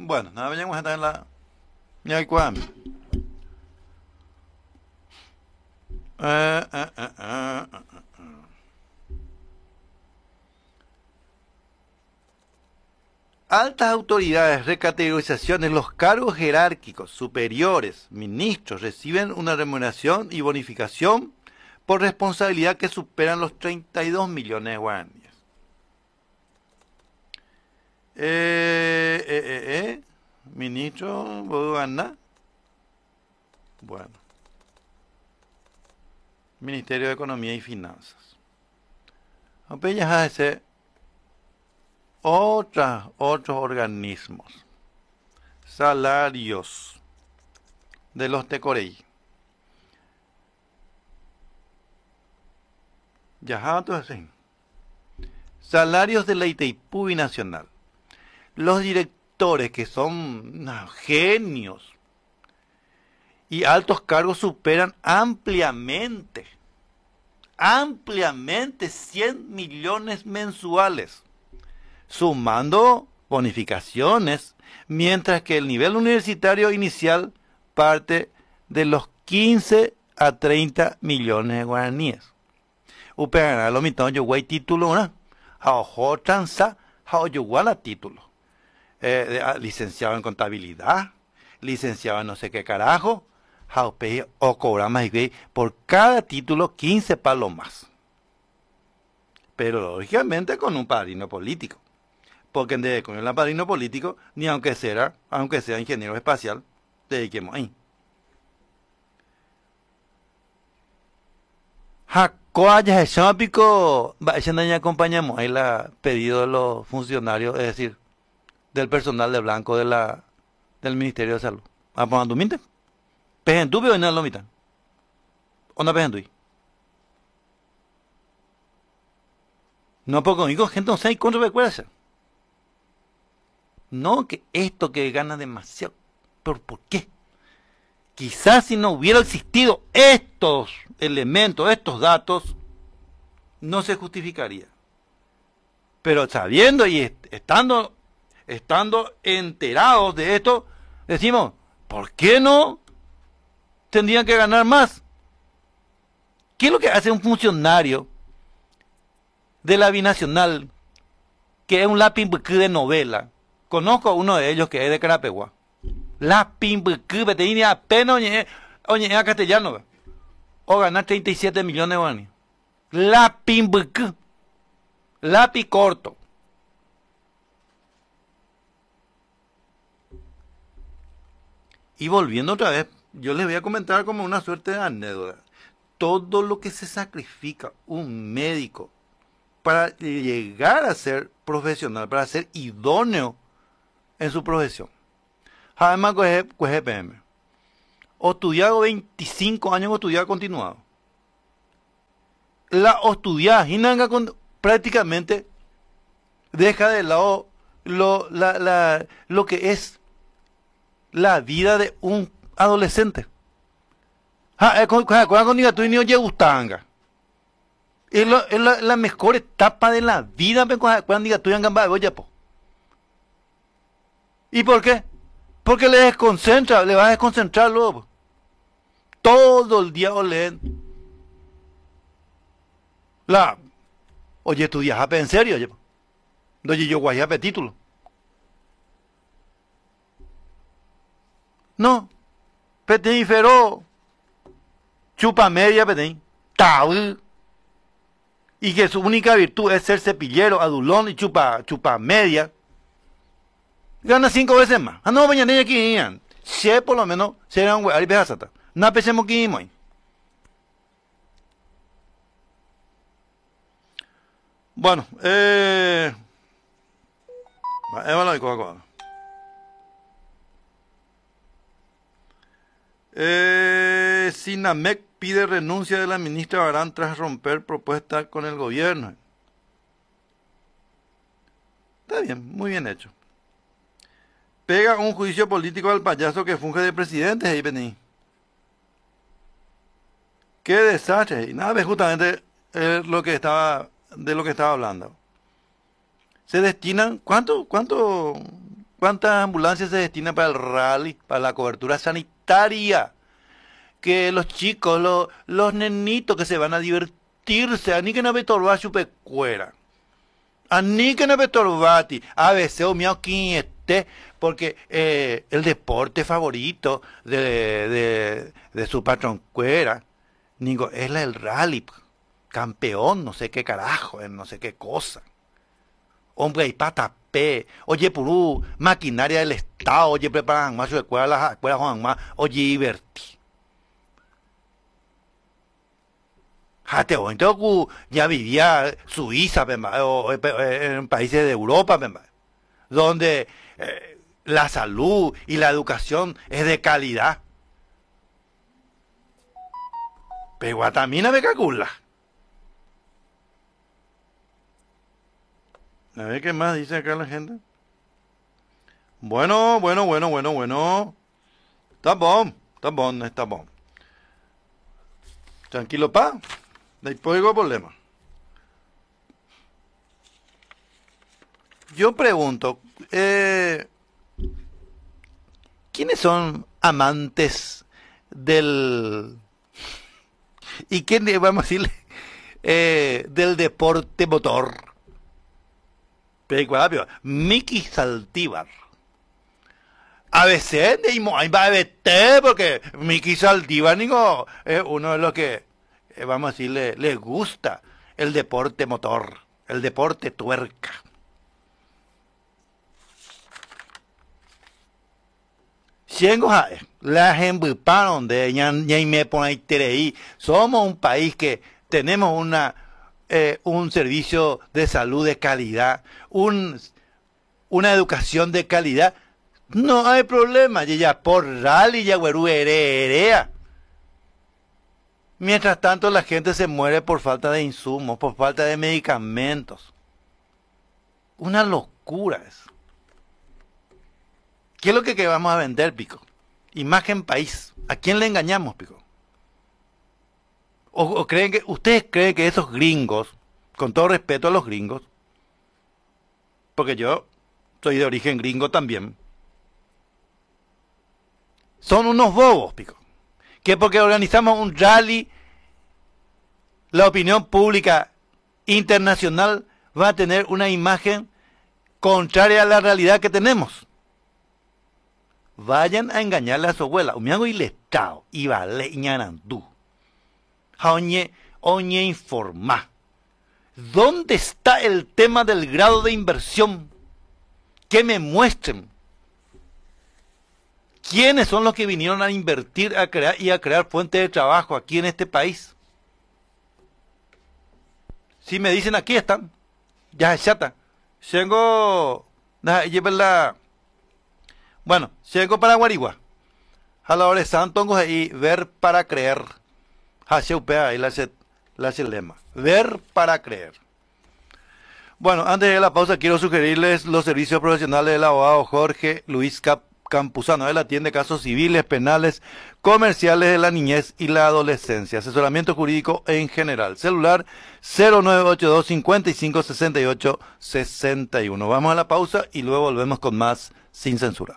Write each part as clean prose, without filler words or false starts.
Bueno, nada, vayamos a estar en la... Ya, ¿cuál? Eh, eh, eh, eh, eh. Altas autoridades, recategorizaciones, los cargos jerárquicos superiores, ministros, reciben una remuneración y bonificación por responsabilidad que superan los 32 millones de guaraníes. Ministro, ¿puedo ganar? Bueno, Ministerio de Economía y Finanzas. Apenas hace otros organismos. Salarios de los Tecorey. Ya, entonces, salarios de la Itaipú Nacional. Los directores que son genios y altos cargos superan ampliamente 100 millones mensuales, sumando bonificaciones, mientras que el nivel universitario inicial parte de los 15 a 30 millones de guaraníes. Upegana lo mitad yo guay título, ¿no? Haojo transa, haoyuguala título. Licenciado en contabilidad, licenciado en no sé qué carajo, haope o cobra más por cada título 15 palos más. Pero lógicamente con un padrino político. Porque con el padrino político, ni aunque sea ingeniero espacial, dediquemos ahí. Jacoaya de Chápico, ya acompañamos ahí la pedido de los funcionarios, es decir, del personal de blanco del Ministerio de Salud. ¿A poner tu mente? ¿Pejentubi o no lo mitan? ¿O no pejentubi? No, porque conmigo gente no sabe cuánto recuerda. No, que esto que gana demasiado. ¿Pero por qué? Quizás si no hubiera existido estos elementos, estos datos, no se justificaría. Pero sabiendo y estando enterados de esto, decimos, ¿por qué no tendrían que ganar más? ¿Qué es lo que hace un funcionario de la binacional, que es un lápiz de novela? Conozco a uno de ellos que es de Carapegua. Lápiz de tenía apenas oye a castellano. O ganar 37 millones de guaraníes. Lápiz corto. Y volviendo otra vez, yo les voy a comentar como una suerte de anécdota. Todo lo que se sacrifica un médico para llegar a ser profesional, para ser idóneo en su profesión. Además, pues PM. O estudiado 25 años o estudiado continuado. La estudiada prácticamente deja de lado lo que es la vida de un adolescente. Es la mejor etapa de la vida. ¿Y por qué? Porque le va a desconcentrar luego. Todo el día leen. Oye, estudias en serio. Oye, yo guay a título. No. Petífero. Chupa media, petín. Taú. Y que su única virtud es ser cepillero, adulón y chupa media. Gana 5 veces más. No, mañana aquí. Si por lo menos será un güey. No pensemos que íbamos. Bueno, Sinamec pide renuncia de la ministra Barán tras romper propuesta con el gobierno. Está bien, muy bien hecho. Pega un juicio político al payaso que funge de presidente, ahí vení. Qué desastre. Y nada, justamente de lo que estaba hablando. Se destinan, ¿cuánto ¿Cuántas ambulancias se destinan para el rally, para la cobertura sanitaria? Que los chicos, los nenitos que se van a divertirse, a ni que no ve torba chupecuera. A ni que no ve torbati. A veces o miau esté, porque el deporte favorito de su patrón cuera, digo, es el rally, campeón, no sé qué carajo, no sé qué cosa. Hombre, y patapé, oye, purú, maquinaria del Estado, oye, preparan más su escuela, las escuelas Juan más, oye, divertí. Jate, o entonces ya vivía Suiza, o en países de Europa, donde la salud y la educación es de calidad. Pero Guatamina me calcula. A ver qué más dice acá la gente. Bueno. Está bom, está bom. Tranquilo, pa. Después hay problema. Yo pregunto, ¿quiénes son amantes del... ¿Y quién, vamos a decirle, del deporte motor? Miki Saltívar. A veces ahí va a ver porque Miki Saltívar es uno de los que, vamos a decirle, le gusta el deporte motor, el deporte tuerca. La gente de ña me pone ahí. Somos un país que tenemos un servicio de salud de calidad, una educación de calidad. No hay problema, ya por rally, ya güerú herea. Mientras tanto la gente se muere por falta de insumos, por falta de medicamentos. Una locura eso. ¿Qué es lo que vamos a vender, pico? Imagen país. ¿A quién le engañamos, pico? ¿O creen que ustedes creen que esos gringos, con todo respeto a los gringos, porque yo soy de origen gringo también, son unos bobos, pico? Que porque organizamos un rally, la opinión pública internacional va a tener una imagen contraria a la realidad que tenemos. Vayan a engañarle a su abuela. Umiango y Estado, y vale, ñanandú. Oñe informa. ¿Dónde está el tema del grado de inversión? Que me muestren. ¿Quiénes son los que vinieron a invertir a crear fuentes de trabajo aquí en este país? Si me dicen aquí están, ya es chata. Llego, bueno, llego para Guarigua. A la hora de Santo y ver para creer. Hacheupea y la lema. Ver para creer. Bueno, antes de la pausa quiero sugerirles los servicios profesionales del abogado Jorge Luis Campuzano. Él atiende casos civiles, penales, comerciales de la niñez y la adolescencia. Asesoramiento jurídico en general. Celular 0982 55 68 61. Vamos a la pausa y luego volvemos con más sin censura.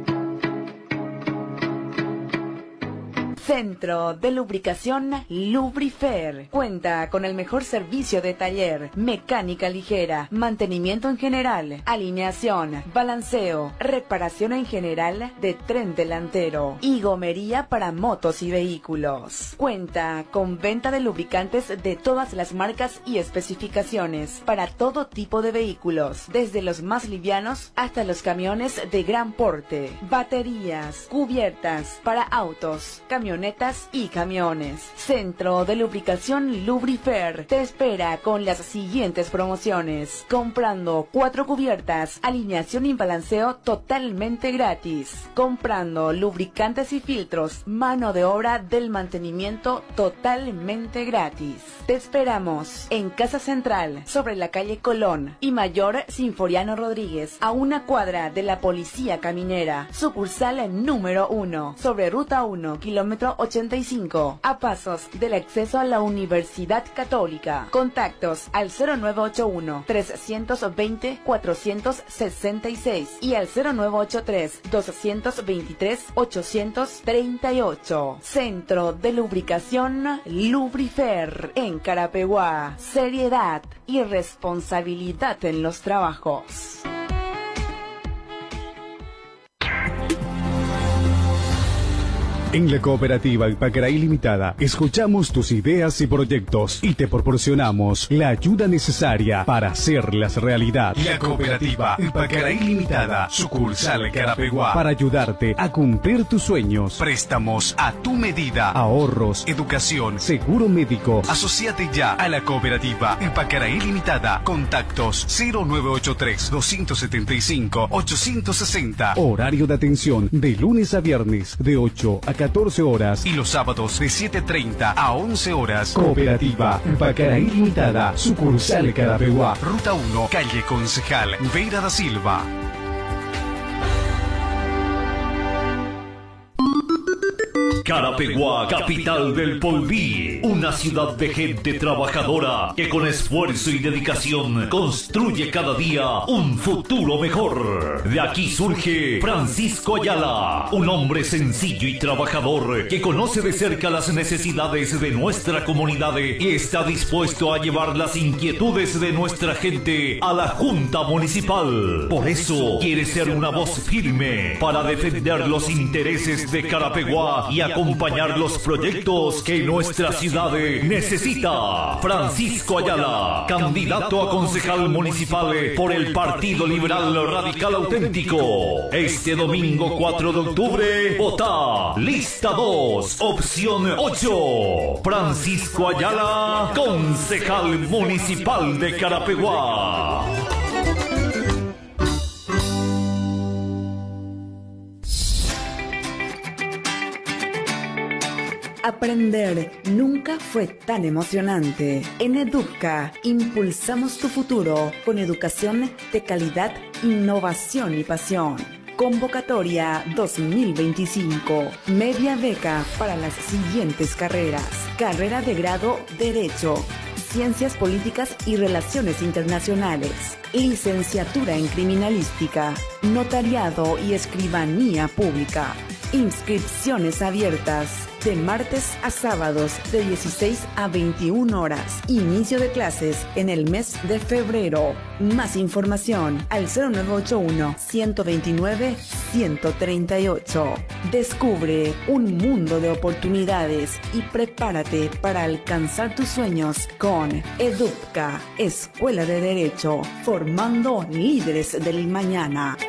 Centro de Lubricación Lubrifer. Cuenta con el mejor servicio de taller, mecánica ligera, mantenimiento en general, alineación, balanceo, reparación en general de tren delantero y gomería para motos y vehículos. Cuenta con venta de lubricantes de todas las marcas y especificaciones para todo tipo de vehículos, desde los más livianos hasta los camiones de gran porte, baterías, cubiertas para autos, camionetas y camiones. Centro de Lubricación Lubrifer te espera con las siguientes promociones. Comprando 4 cubiertas, alineación y balanceo totalmente gratis. Comprando lubricantes y filtros, mano de obra del mantenimiento totalmente gratis. Te esperamos en Casa Central, sobre la calle Colón y Mayor Sinforiano Rodríguez, a una cuadra de la Policía Caminera. Sucursal número 1, sobre Ruta 1, kilómetro kilómetro 85, a pasos del acceso a la Universidad Católica. Contactos al 0981-320-466 y al 0983-223-838. Centro de Lubricación Lubrifer en Carapeguá. Seriedad y responsabilidad en los trabajos. En la Cooperativa Ipacaraí Limitada escuchamos tus ideas y proyectos y te proporcionamos la ayuda necesaria para hacerlas realidad. La Cooperativa Ipacaraí Limitada, sucursal Carapeguá, para ayudarte a cumplir tus sueños. Préstamos a tu medida, ahorros, educación, seguro médico. Asociate ya a la Cooperativa Ipacaraí Limitada. Contactos 0983-275-860. Horario de atención de lunes a viernes de 8 a 14 horas y los sábados de 7:30 a 11 horas. Cooperativa Ipacaraí Limitada, sucursal Carapeguá, Ruta 1, calle Concejal Vera da Silva. Carapeguá, capital del Polví, una ciudad de gente trabajadora que con esfuerzo y dedicación construye cada día un futuro mejor. De aquí surge Francisco Ayala, un hombre sencillo y trabajador que conoce de cerca las necesidades de nuestra comunidad y está dispuesto a llevar las inquietudes de nuestra gente a la Junta Municipal. Por eso quiere ser una voz firme para defender los intereses de Carapeguá y acompañar los proyectos que nuestra ciudad necesita. Francisco Ayala, candidato a concejal municipal por el Partido Liberal Radical Auténtico. Este domingo 4 de octubre, vota lista 2, opción 8. Francisco Ayala, concejal municipal de Carapeguá. Aprender nunca fue tan emocionante. En Edupca impulsamos tu futuro con educación de calidad, innovación y pasión. Convocatoria 2025. Media beca para las siguientes carreras. Carrera de grado Derecho, Ciencias Políticas y Relaciones Internacionales. Licenciatura en Criminalística, Notariado y Escribanía Pública. Inscripciones abiertas. De martes a sábados de 16 a 21 horas. Inicio de clases en el mes de febrero. Más información al 0981-129-138. Descubre un mundo de oportunidades y prepárate para alcanzar tus sueños con Edupca, Escuela de Derecho, formando líderes del mañana.